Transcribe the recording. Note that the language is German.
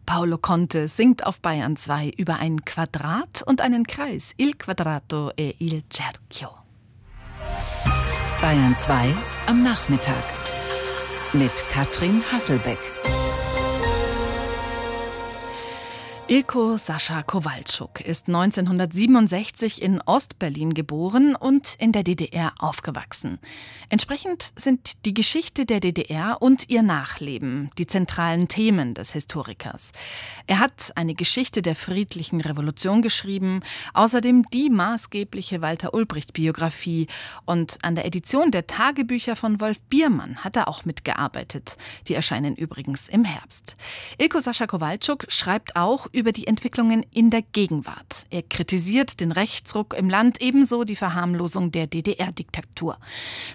Paolo Conte singt auf Bayern 2 über ein Quadrat und einen Kreis. Il quadrato e il cerchio. Bayern 2 am Nachmittag mit Katrin Hasselbeck. Ilko Sascha Kowalczuk ist 1967 in Ostberlin geboren und in der DDR aufgewachsen. Entsprechend sind die Geschichte der DDR und ihr Nachleben die zentralen Themen des Historikers. Er hat eine Geschichte der friedlichen Revolution geschrieben, außerdem die maßgebliche Walter-Ulbricht-Biografie, und an der Edition der Tagebücher von Wolf Biermann hat er auch mitgearbeitet. Die erscheinen übrigens im Herbst. Ilko Sascha Kowalczuk schreibt auch über die Entwicklungen in der Gegenwart. Er kritisiert den Rechtsruck im Land, ebenso die Verharmlosung der DDR-Diktatur.